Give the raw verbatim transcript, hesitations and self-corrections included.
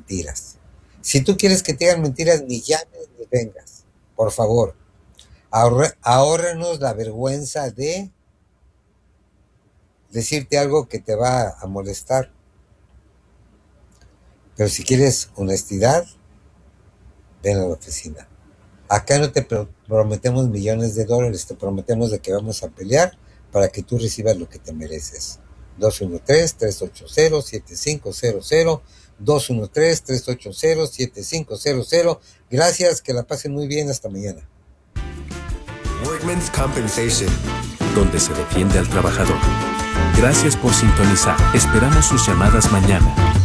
mentiras. Si tú quieres que te digan mentiras, ni llames ni vengas. Por favor, ahorre, ahórrenos la vergüenza de decirte algo que te va a molestar. Pero si quieres honestidad, ven a la oficina. Acá no te prometemos millones de dólares, te prometemos de que vamos a pelear para que tú recibas lo que te mereces. dos uno tres, tres ocho cero, siete cinco cero cero, dos uno tres, tres ocho cero, siete cinco cero cero. Gracias, que la pasen muy bien, hasta mañana. Workmen's Compensation, donde se defiende al trabajador. Gracias por sintonizar. Esperamos sus llamadas mañana.